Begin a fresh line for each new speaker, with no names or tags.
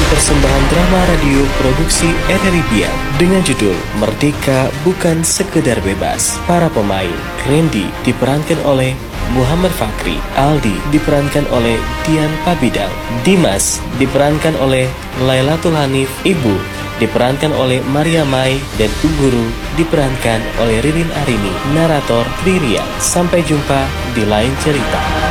persembahan drama radio produksi Eneribia dengan judul Merdeka Bukan Sekedar Bebas. Para pemain: Randy diperankan oleh Muhammad Fakri, Aldi diperankan oleh Dian Pabidal, Dimas diperankan oleh Lailatul Hanif, Ibu diperankan oleh Maria Mai, dan Guru diperankan oleh Ririn Arini. Narator Riria. Sampai jumpa di lain cerita.